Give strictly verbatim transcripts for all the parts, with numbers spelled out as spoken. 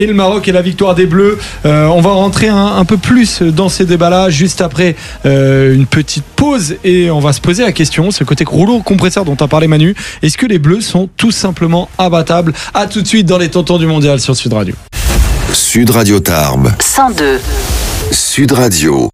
Et le Maroc et la victoire des Bleus. Euh, on va rentrer un, un peu plus dans ces débats-là juste après euh, une petite pause et on va se poser la question, ce côté rouleau compresseur dont tu as parlé Manu. Est-ce que les Bleus sont tout simplement abattables? À tout de suite dans les Tontons du Mondial sur Sud Radio. Sud Radio Tarbes cent deux. Sud Radio.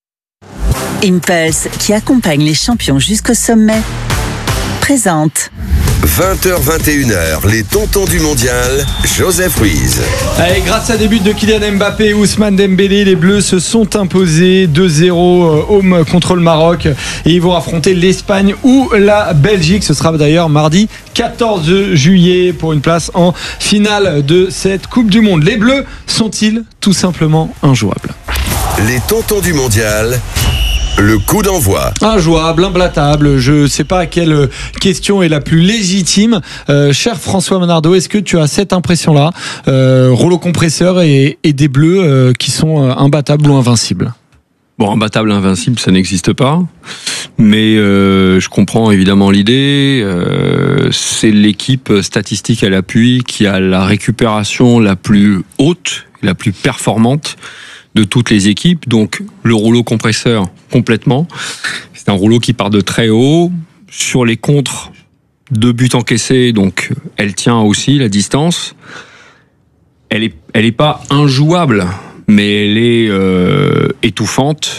Impulse, qui accompagne les champions jusqu'au sommet, présente vingt heures vingt et une heures, les Tontons du Mondial, Joseph Ruiz. Allez, grâce à des buts de Kylian Mbappé et Ousmane Dembélé, les Bleus se sont imposés deux zéro home contre le Maroc et ils vont affronter l'Espagne ou la Belgique. Ce sera d'ailleurs mardi quatorze juillet pour une place en finale de cette Coupe du Monde. Les Bleus sont-ils tout simplement injouables? Les Tontons du Mondial. Le coup d'envoi. Injouable, imbattable, je ne sais pas quelle question est la plus légitime. Euh, cher François Menardo, est-ce que tu as cette impression-là, euh, rouleau compresseur et, et des Bleus euh, qui sont euh, imbattables ou invincibles? Bon, imbattable, invincible, ça n'existe pas. Mais euh, je comprends évidemment l'idée. Euh, c'est l'équipe statistique à l'appui qui a la récupération la plus haute, la plus performante de toutes les équipes, donc le rouleau compresseur complètement. C'est un rouleau qui part de très haut. Sur les contres, deux buts encaissés, donc elle tient aussi la distance. Elle est, elle est pas injouable, mais elle est euh, étouffante.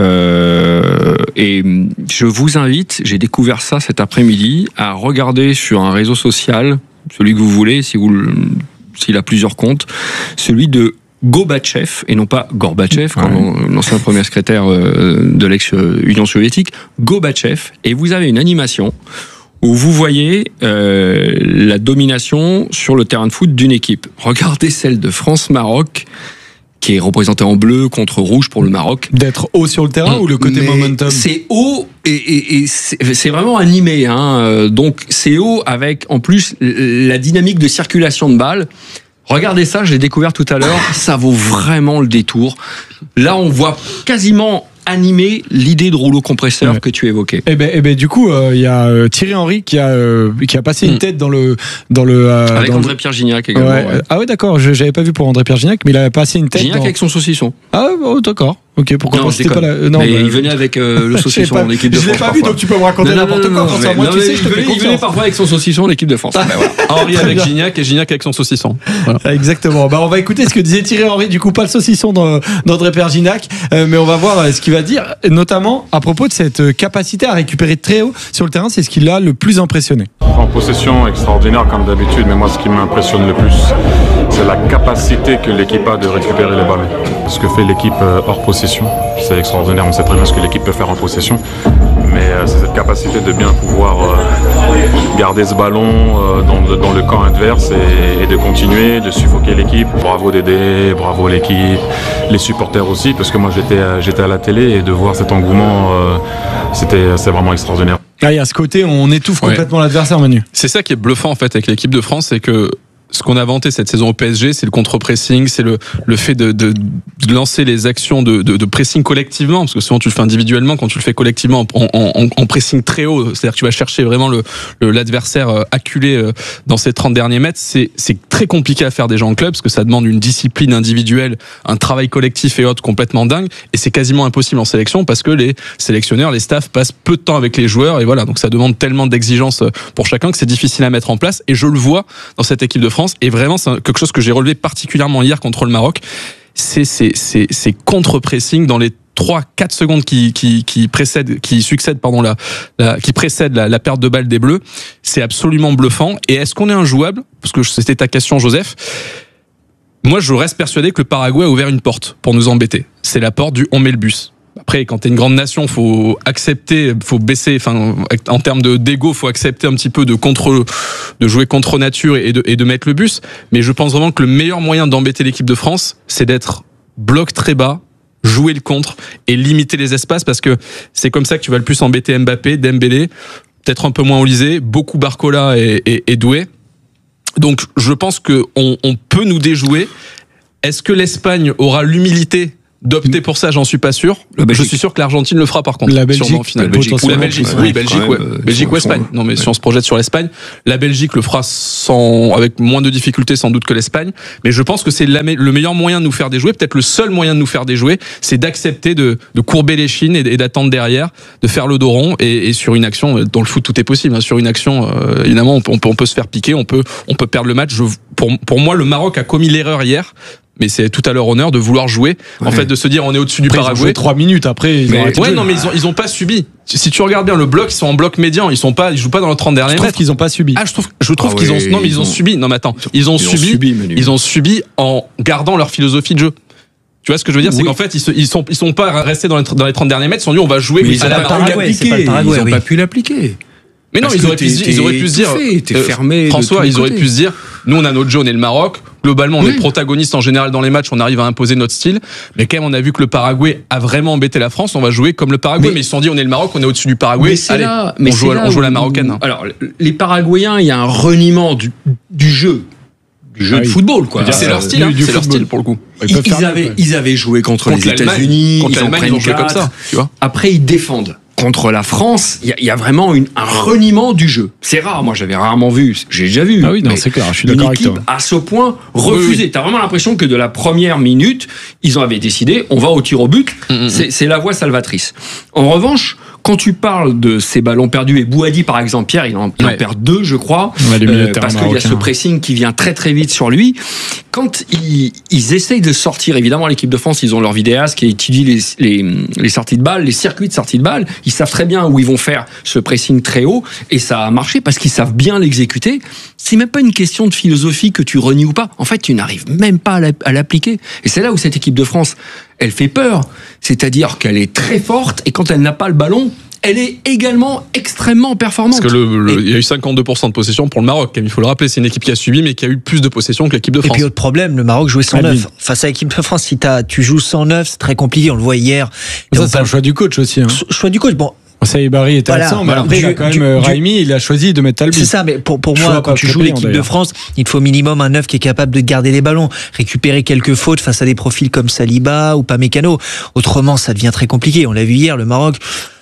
Euh, et je vous invite, j'ai découvert ça cet après-midi, à regarder sur un réseau social, celui que vous voulez, si vous, s'il a plusieurs comptes, celui de Gobatchev, et non pas Gorbatchev, ouais, comme l'ancien premier secrétaire de l'ex-Union soviétique, Gobatchev, et vous avez une animation où vous voyez euh, la domination sur le terrain de foot d'une équipe. Regardez celle de France-Maroc, qui est représentée en bleu contre rouge pour le Maroc. D'être haut sur le terrain mmh, ou le côté momentum? C'est haut et, et, et c'est, c'est vraiment animé, hein. Donc c'est haut avec en plus la dynamique de circulation de balles. Regardez ça, je l'ai découvert tout à l'heure, ça vaut vraiment le détour. Là, on voit quasiment animer l'idée de rouleau compresseur ouais. que tu évoquais. Et ben, et ben du coup, il euh, y a euh, Thierry Henry qui a euh, qui a passé une tête dans le dans le euh, avec dans André-Pierre Gignac également. Ouais. Ouais. Ah ouais, d'accord. Je, j'avais pas vu pour André-Pierre Gignac, mais il a passé une tête. Gignac dans... avec son saucisson. Ah oh, d'accord. Ok, pourquoi non, c'était pas la... non, mais bah... il venait avec euh, le saucisson en équipe de France. Je l'ai pas parfois. vu, donc tu peux me raconter non, n'importe non, quoi. Non, François. Moi, non, tu sais, je te fais il venait parfois avec son saucisson en équipe de France. Ah, bah, voilà. Henri avec Gignac et Gignac avec son saucisson. Voilà. Exactement. Bah, on va écouter ce que disait Thierry Henry. Du coup, pas le saucisson d'André-Pierre Gignac, euh, mais on va voir ce qu'il va dire, notamment à propos de cette capacité à récupérer très haut sur le terrain. C'est ce qui l'a le plus impressionné. En possession extraordinaire comme d'habitude, mais moi, ce qui m'impressionne le plus, c'est la capacité que l'équipe a de récupérer les ballons. Ce que fait l'équipe hors possession, c'est extraordinaire. On sait très bien ce que l'équipe peut faire en possession, mais c'est cette capacité de bien pouvoir garder ce ballon dans le, dans le camp adverse et, et de continuer, de suffoquer l'équipe. Bravo Dédé, bravo l'équipe, les supporters aussi, parce que moi j'étais, j'étais à la télé et de voir cet engouement, c'était, c'est vraiment extraordinaire. Ah, il y a ce côté, on étouffe complètement ouais. l'adversaire, Manu. C'est ça qui est bluffant en fait avec l'équipe de France, c'est que ce qu'on a inventé cette saison au P S G, c'est le contre-pressing, c'est le, le fait de, de, de lancer les actions de, de, de pressing collectivement, parce que souvent tu le fais individuellement, quand tu le fais collectivement en, en, en pressing très haut, c'est-à-dire que tu vas chercher vraiment le, le, l'adversaire acculé dans ces trente derniers mètres, c'est, c'est très compliqué à faire déjà en club, parce que ça demande une discipline individuelle, un travail collectif et autres complètement dingue, et c'est quasiment impossible en sélection, parce que les sélectionneurs, les staffs passent peu de temps avec les joueurs, et voilà, donc ça demande tellement d'exigences pour chacun que c'est difficile à mettre en place, et je le vois dans cette équipe de France. Et vraiment, c'est quelque chose que j'ai relevé particulièrement hier contre le Maroc, c'est ces c'est, c'est contre-pressing dans les trois quatre secondes qui, qui, qui précèdent, qui succèdent, pardon, la, la, qui précèdent la, la perte de balle des Bleus. C'est absolument bluffant. Et est-ce qu'on est injouable? Parce que c'était ta question, Joseph. Moi, je reste persuadé que le Paraguay a ouvert une porte pour nous embêter. C'est la porte du on met le bus. Après, quand t'es une grande nation, faut accepter, faut baisser, enfin, en termes de, d'égo, faut accepter un petit peu de contre, de jouer contre nature et de, et de mettre le bus. Mais je pense vraiment que le meilleur moyen d'embêter l'équipe de France, c'est d'être bloc très bas, jouer le contre et limiter les espaces, parce que c'est comme ça que tu vas le plus embêter Mbappé, Dembélé, peut-être un peu moins Olysée, beaucoup Barcola et, et, et Doué. Donc, je pense que on, on peut nous déjouer. Est-ce que l'Espagne aura l'humilité D'opter pour ça, j'en suis pas sûr. Je suis sûr que l'Argentine le fera par contre. La Belgique, sûrement en finale. la Belgique, ou la Belgique, ouais, oui, ouais, Belgique, même, ouais. euh, Belgique sont, ou Espagne. sont, Non, mais ouais. si on se projette sur l'Espagne, la Belgique le fera sans, avec moins de difficultés sans doute que l'Espagne. Mais je pense que c'est la, le meilleur moyen de nous faire déjouer, peut-être le seul moyen de nous faire déjouer, c'est d'accepter de, de courber les chines et, et d'attendre derrière, de faire le dos rond et, et sur une action. Dans le foot, tout est possible. Hein, sur une action, euh, évidemment, on peut, on peut, on peut se faire piquer, on peut, on peut perdre le match. Je, pour, pour moi, le Maroc a commis l'erreur hier. Mais c'est tout à leur honneur de vouloir jouer, ouais. en fait, de se dire on est au-dessus du après, Paraguay. Ils ont joué trois minutes après. Ils mais, ont ouais, non, mais ils ont, ils ont pas subi. Si tu regardes bien le bloc, ils sont en bloc médian. Ils sont pas, ils jouent pas dans le trente derniers. Je trouve qu'ils ont pas subi. Ah, je trouve, je trouve ah qu'ils ouais, ont, non, mais ils, ils ont, ont subi. Non, mais attends, ils ont, ils ont subi, subi ils ont subi en gardant leur philosophie de jeu. Tu vois ce que je veux dire, oui. c'est qu'en fait, ils, se, ils sont, ils sont pas restés dans les, dans les trente derniers mètres. Ils sont dit on va jouer. Mais ils à la Paraguay, ils ont pas pu l'appliquer. Mais non, ils auraient, pu, ils auraient pu se dire, t'es fermé. François, ils auraient pu se dire, nous on a notre jeu, on est le Maroc. Globalement, on oui. est protagoniste en général dans les matchs, on arrive à imposer notre style. Mais quand même, on a vu que le Paraguay a vraiment embêté la France, on va jouer comme le Paraguay. Mais, mais ils se sont dit, on est le Maroc, on est au-dessus du Paraguay. Mais Allez, là, mais on, joue, là on joue où, la marocaine. Alors, les Paraguayens, il y a un reniement du, du jeu. Du jeu ah oui. de football, quoi. C'est leur style, hein, c'est leur style pour le coup. Ils, ils, ils, avaient, ils avaient joué contre, contre les États-Unis, contre l'Allemagne, ils ont joué comme ça. Tu vois. Après, ils défendent. Contre la France, il y, y a vraiment une, un reniement du jeu. C'est rare, moi j'avais rarement vu, j'ai déjà vu. Ah oui, non, c'est clair, je suis d'accord avec toi. À ce point refusé. Oui, oui. T'as vraiment l'impression que de la première minute, ils en avaient décidé, on va au tir au but. Mm-hmm. C'est, c'est la voie salvatrice. En revanche, quand tu parles de ces ballons perdus, et Bouhaddi par exemple, Pierre, il en, il ouais. en perd deux, je crois, ouais, euh, parce qu'il y a ce pressing qui vient très très vite sur lui. Quand ils, ils essayent de sortir, évidemment l'équipe de France, ils ont leur vidéaste qui étudie les, les, les sorties de balles, les circuits de sortie de balles. Ils savent très bien où ils vont faire ce pressing très haut, et ça a marché parce qu'ils savent bien l'exécuter. C'est même pas une question de philosophie que tu renies ou pas. En fait, tu n'arrives même pas à l'appliquer. Et c'est là où cette équipe de France, elle fait peur. C'est-à-dire qu'elle est très forte, et quand elle n'a pas le ballon, elle est également extrêmement performante. Parce que le, le, et... il y a eu cinquante-deux pour cent de possession pour le Maroc. Il faut le rappeler, c'est une équipe qui a subi, mais qui a eu plus de possession que l'équipe de France. Et puis autre problème, le Maroc jouait cent neuf. Face à l'équipe de France, si t'as, tu joues cent neuf, c'est très compliqué. On le voit hier. Ça, c'est un choix du coach aussi. Hein. Choix du coach. Bon. Saïbari était voilà, absent, mais après, du, quand même, du, Raimi, il a choisi de mettre Talbi. C'est ça, mais pour, pour moi, quand tu joues l'équipe de France, il te faut minimum un neuf qui est capable de garder les ballons, récupérer quelques fautes face à des profils comme Saliba ou Pamecano. Autrement, ça devient très compliqué. On l'a vu hier, le Maroc.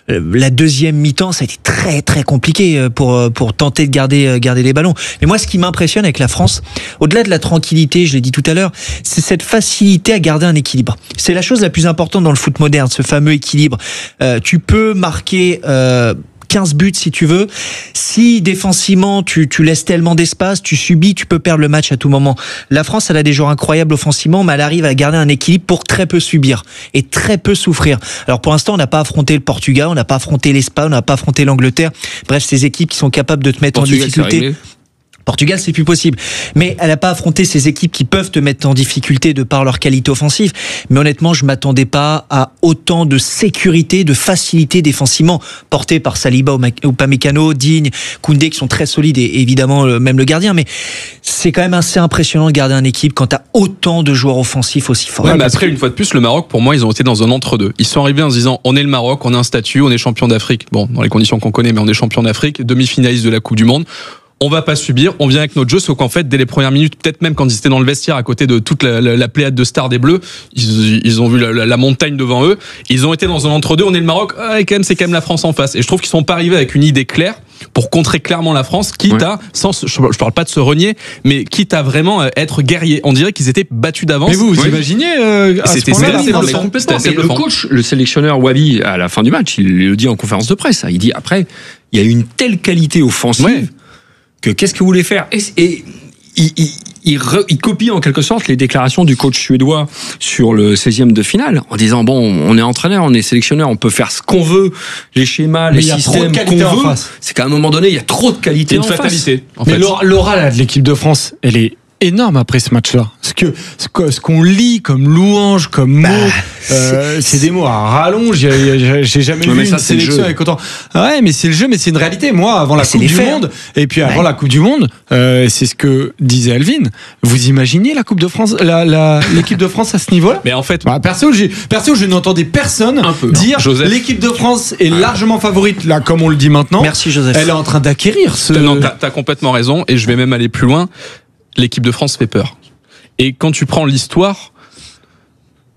La deuxième mi-temps, ça a été très très compliqué pour pour tenter de garder garder les ballons. Mais moi, ce qui m'impressionne avec la France, au-delà de la tranquillité, je l'ai dit tout à l'heure, c'est cette facilité à garder un équilibre. C'est la chose la plus importante dans le foot moderne, ce fameux équilibre. Euh, tu peux marquer euh, quinze buts si tu veux. Si défensivement tu, tu laisses tellement d'espace, tu subis, tu peux perdre le match à tout moment. La France, elle a des joueurs incroyables offensivement, mais elle arrive à garder un équilibre pour très peu subir et très peu souffrir. Alors pour l'instant, on n'a pas affronté le Portugal, on n'a pas affronté l'Espagne, on n'a pas affronté l'Angleterre. Bref, ces équipes qui sont capables de te mettre Portugal, en difficulté. Portugal, c'est plus possible. Mais elle n'a pas affronté ces équipes qui peuvent te mettre en difficulté de par leur qualité offensive. Mais honnêtement, je m'attendais pas à autant de sécurité, de facilité défensivement portée par Saliba ou Pamecano, Digne, Koundé, qui sont très solides, et évidemment même le gardien. Mais c'est quand même assez impressionnant de garder une équipe quand tu as autant de joueurs offensifs aussi forts. Ouais, mais après, une fois de plus, le Maroc, pour moi, ils ont été dans un entre-deux. Ils sont arrivés en se disant, on est le Maroc, on a un statut, on est champion d'Afrique. Bon, dans les conditions qu'on connaît, mais on est champion d'Afrique, demi-finaliste de la Coupe du Monde. On va pas subir, on vient avec notre jeu, sauf qu'en fait, dès les premières minutes, peut-être même quand ils étaient dans le vestiaire à côté de toute la, la, la pléiade de stars des Bleus, ils, ils ont vu la, la, la montagne devant eux, ils ont été dans un entre-deux, on est le Maroc, ah, et quand même, c'est quand même la France en face. Et je trouve qu'ils sont pas arrivés avec une idée claire pour contrer clairement la France, quitte ouais. à, sans, je, je parle pas de se renier, mais quitte à vraiment être guerrier. On dirait qu'ils étaient battus d'avance. Mais vous, vous ouais. imaginez euh, à C'était ce assez bluffant. Le coach, le sélectionneur Wabi, à la fin du match, il le dit en conférence de presse, il dit après, il y a une telle qualité offensive ouais. que qu'est-ce que vous voulez faire ? Et, et il, il, il, re, il copie en quelque sorte les déclarations du coach suédois sur le seizième de finale, en disant bon, on est entraîneur, on est sélectionneur, on peut faire ce qu'on veut, les schémas, les systèmes qu'on veut. C'est qu'à un moment donné, il y a trop de qualité une en fatalité, face. En fait. Mais l'aura de l'équipe de France, elle est énorme après ce match-là. Ce que ce qu'on lit comme louange, comme mots, bah, euh, c'est des mots à rallonge. J'ai, j'ai jamais ouais, vu ça, une sélection avec autant. Ouais, mais c'est le jeu, mais c'est une réalité. Moi, avant la Coupe du Monde, et puis avant ouais. la Coupe du Monde, euh, c'est ce que disait Elvin. Vous imaginez la Coupe de France, la, la l'équipe de France à ce niveau-là ? Mais en fait, bah, perso, j'ai, perso, je n'entendais personne peu, dire Joseph. L'équipe de France est largement favorite là, comme on le dit maintenant. Merci Joseph. Elle est en train d'acquérir ce. Non, t'as, t'as complètement raison, et je vais même aller plus loin. L'équipe de France fait peur. Et quand tu prends l'histoire,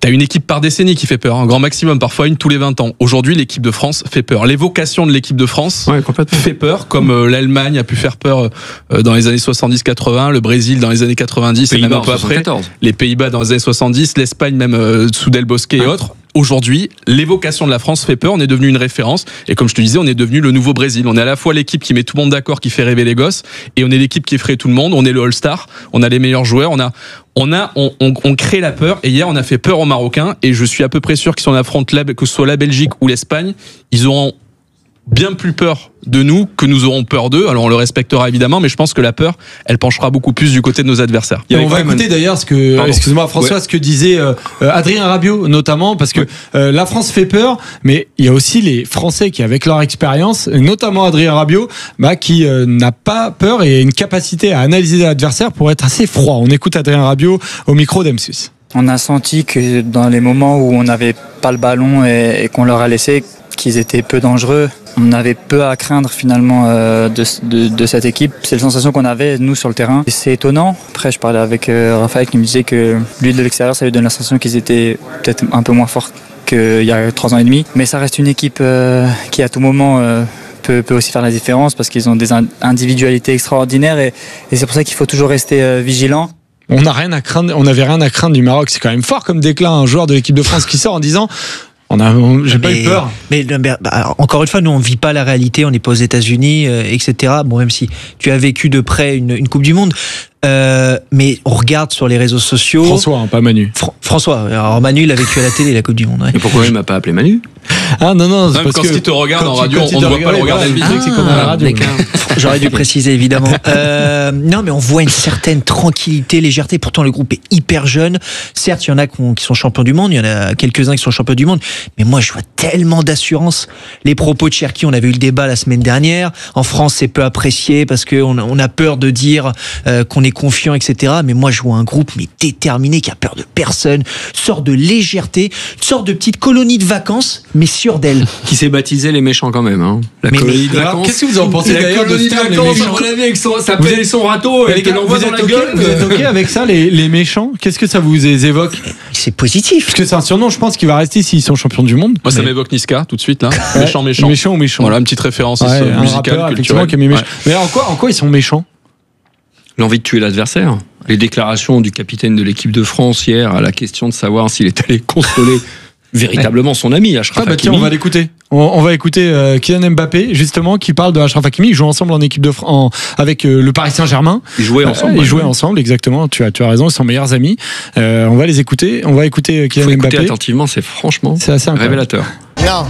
T'as une équipe par décennie qui fait peur, un grand maximum, parfois une tous les vingt ans. Aujourd'hui, l'équipe de France fait peur. L'évocation de l'équipe de France ouais, fait peur, comme euh, l'Allemagne a pu faire peur euh, dans les années soixante-dix quatre-vingts, le Brésil dans les années quatre-vingt-dix et même un peu après, les Pays-Bas dans les années soixante-dix, l'Espagne même euh, sous Del Bosque et autres. Aujourd'hui, l'évocation de la France fait peur, on est devenu une référence et comme je te disais, on est devenu le nouveau Brésil. On est à la fois l'équipe qui met tout le monde d'accord, qui fait rêver les gosses et on est l'équipe qui effraie tout le monde, on est le All-Star, on a les meilleurs joueurs, on a on a on, on, on crée la peur et hier on a fait peur aux Marocains et je suis à peu près sûr que si on affronte la, que ce soit la Belgique ou l'Espagne, ils auront bien plus peur de nous que nous aurons peur d'eux. Alors on le respectera évidemment, mais je pense que la peur, elle penchera beaucoup plus du côté de nos adversaires. Et on va écouter d'ailleurs ce que, Pardon. excuse-moi François, ouais. ce que disait euh, Adrien Rabiot notamment, parce que ouais. euh, la France fait peur, mais il y a aussi les Français qui, avec leur expérience, notamment Adrien Rabiot, bah, qui euh, n'a pas peur et une capacité à analyser l'adversaire pour être assez froid. On écoute Adrien Rabiot au micro d'M six. On a senti que dans les moments où on n'avait pas le ballon et, et qu'on leur a laissé, qu'ils étaient peu dangereux. On avait peu à craindre finalement euh, de, de, de cette équipe. C'est la sensation qu'on avait nous sur le terrain. Et c'est étonnant. Après, je parlais avec euh, Raphaël qui me disait que lui de l'extérieur, ça lui donne la sensation qu'ils étaient peut-être un peu moins forts qu'il y a trois ans et demi. Mais ça reste une équipe euh, qui à tout moment euh, peut, peut aussi faire la différence parce qu'ils ont des individualités extraordinaires et, et c'est pour ça qu'il faut toujours rester euh, vigilant. On n'a rien à craindre. On n'avait rien à craindre du Maroc. C'est quand même fort comme déclin, un joueur de l'équipe de France qui sort en disant. On a, on, j'ai mais, pas eu peur. Mais, mais bah, encore une fois, nous on vit pas la réalité, on n'est pas aux États-Unis, euh, et cetera. Bon, même si tu as vécu de près une, une Coupe du Monde, euh, mais on regarde sur les réseaux sociaux. François, hein, pas Manu. Fr- François. Alors Manu, il a vécu à la télé la Coupe du Monde. Ouais. Et pourquoi il m'a pas appelé Manu? Ah non non, c'est Même parce quand que il te regarde en tu, radio, on ne voit pas le regard d'Elvis. Ah, c'est comme à la radio. J'aurais dû préciser évidemment. Euh, non, mais on voit une certaine tranquillité, légèreté. Pourtant, le groupe est hyper jeune. Certes, il y en a qui sont champions du monde, il y en a quelques-uns qui sont champions du monde. Mais moi, je vois tellement d'assurance. Les propos de Cherki, on avait eu le débat la semaine dernière. En France, c'est peu apprécié parce qu'on on a peur de dire euh, qu'on est confiant, et cetera. Mais moi, je vois un groupe mais déterminé, qui a peur de personne, une sorte de légèreté, une sorte de petite colonie de vacances, mais sûre d'elle. Qui s'est baptisé les méchants quand même. Hein. La mais, colonie de alors, vacances. Qu'est-ce que vous en pensez d'ailleurs de ce terme, les méchants? Avec son, ça appelle son râteau et qu'elle envoie dans la okay, gueule. Vous êtes ok avec ça, les, les méchants? Qu'est-ce que ça vous évoque? C'est positif. Parce que c'est un surnom, je pense, qui va rester s'ils sont champions du monde. Moi, ça mais... m'évoque Niska tout de suite là. Ouais, méchant, méchant. Méchant ou méchant. Voilà, une petite référence ouais, musicale, rappeur, culturelle. Qui a mis méchant. Ouais. Mais en quoi, en quoi ils sont méchants? L'envie de tuer l'adversaire. Les déclarations du capitaine de l'équipe de France hier à la question de savoir s'il est allé consoler véritablement son ami Achraf ah bah Hakimi. Tiens, on va l'écouter. On, on va écouter euh, Kylian Mbappé justement qui parle de Achraf Hakimi. Ils jouent ensemble en équipe de France avec euh, le Paris Saint-Germain. Ils jouaient ensemble. Euh, ils jouaient ensemble, exactement. Tu as, tu as raison. Ils sont meilleurs amis. Euh, on va les écouter. On va écouter Kylian Faut Mbappé. Écouter attentivement. C'est franchement c'est assez révélateur. Non,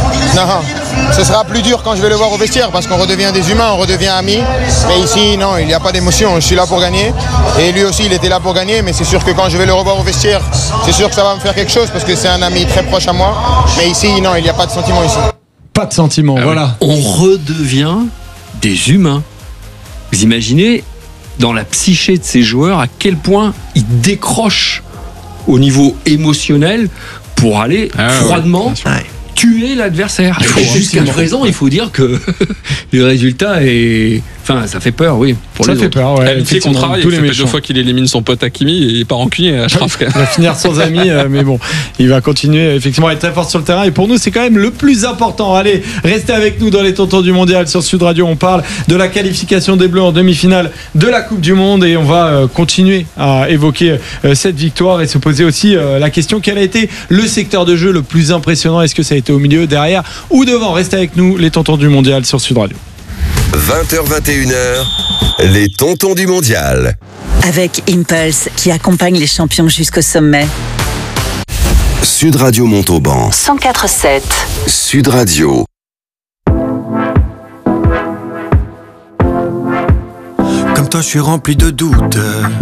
non, ce sera plus dur quand je vais le voir au vestiaire parce qu'on redevient des humains, on redevient amis. Mais ici, non, il n'y a pas d'émotion. Je suis là pour gagner. Et lui aussi, il était là pour gagner. Mais c'est sûr que quand je vais le revoir au vestiaire, c'est sûr que ça va me faire quelque chose parce que c'est un ami très proche à moi. Mais ici, non, il n'y a pas de sentiment ici. Pas de sentiment, ah voilà. Oui. On redevient des humains. Vous imaginez, dans la psyché de ces joueurs, à quel point ils décrochent au niveau émotionnel pour aller ah, froidement ouais, tuer l'adversaire. Il faut, jusqu'à présent, il faut dire que le résultat est... Enfin, ça fait peur, oui. Pour ça les fait autres. peur, ouais. Amitié qu'on travaille, il fait deux fois qu'il élimine son pote Hakimi et il est pas rancunier. Achraf. Il va finir sans amis, mais bon, il va continuer effectivement à être très fort sur le terrain. Et pour nous, c'est quand même le plus important. Allez, restez avec nous dans les Tontons du Mondial sur Sud Radio. On parle de la qualification des Bleus en demi-finale de la Coupe du Monde et on va continuer à évoquer cette victoire et se poser aussi la question: quel a été le secteur de jeu le plus impressionnant? Est-ce que ça a été au milieu, derrière ou devant? Restez avec nous, les Tontons du Mondial sur Sud Radio. vingt heures vingt et une heures, les Tontons du Mondial. Avec Impulse, qui accompagne les champions jusqu'au sommet. Sud Radio Montauban. cent quatre sept. Sud Radio. Comme toi, je suis rempli de doutes.